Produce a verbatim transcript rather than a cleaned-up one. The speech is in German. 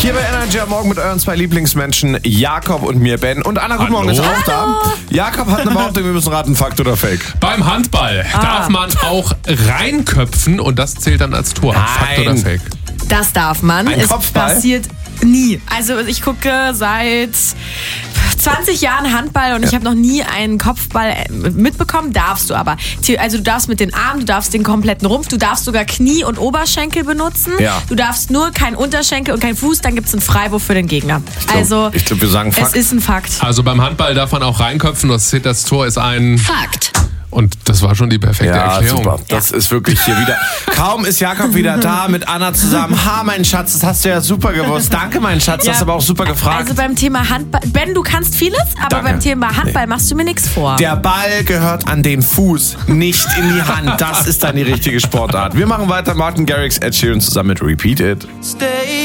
Hier bei Energy am Morgen mit euren zwei Lieblingsmenschen, Jakob und mir, Ben. Und Anna, guten Hallo. Morgen, ist auch da. Jakob hat eine Behauptung, wir müssen raten, Fakt oder Fake. Beim Handball Ah. darf man auch reinköpfen und das zählt dann als Tor. Nein. Fakt oder Fake? Das darf man. Ein es Kopfball? passiert nie. Also ich gucke seit zwanzig Jahren Handball und ich habe noch nie einen Kopfball mitbekommen. Darfst du aber. Also du darfst mit den Armen, du darfst den kompletten Rumpf, du darfst sogar Knie und Oberschenkel benutzen. Ja. Du darfst nur kein Unterschenkel und kein Fuß, dann gibt es einen Freiwurf für den Gegner. Ich glaub, also ich glaub, wir sagen Fakt. es ist ein Fakt. Also beim Handball darf man auch reinköpfen, das, das Tor ist ein... Fakt. Und das war schon die perfekte Ja, Erklärung. super. Das ist wirklich hier wieder. Kaum ist Jakob wieder da mit Anna zusammen. Ha, mein Schatz, das hast du ja super gewusst. Danke, mein Schatz, das hast aber auch super gefragt. Also beim Thema Handball, Ben, du kannst vieles, aber Danke. beim Thema Handball machst du mir nichts vor. Der Ball gehört an den Fuß, nicht in die Hand. Das ist dann die richtige Sportart. Wir machen weiter. Martin Garrix, Ed Sheeran zusammen mit Repeat It.